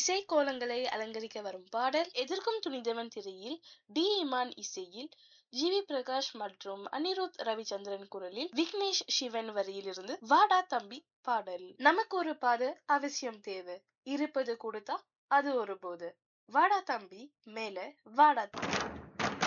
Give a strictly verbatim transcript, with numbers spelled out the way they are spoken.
இசை கோலங்களை அலங்கரிக்க வரும் பாடல் எதிர்க்கும் துணிந்தவன் திரையில் டி இமான் இசையில் ஜி வி பிரகாஷ் மற்றும் அனிருத் ரவிச்சந்திரன் குரலில் விக்னேஷ் சிவன் வரியிலிருந்து வாடா தம்பி பாடல். நமக்கு ஒரு பாதை அவசியம் தேவை, இருப்பது கொடுத்தா அது ஒரு போது. வாடா தம்பி மேல வாடா தம்பி.